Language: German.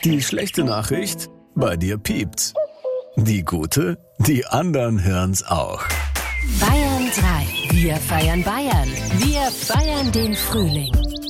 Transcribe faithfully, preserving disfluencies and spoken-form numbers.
Die schlechte Nachricht? Bei dir piept's. Die gute? Die anderen hören's auch. Bayern drei. Wir feiern Bayern. Wir feiern den Frühling.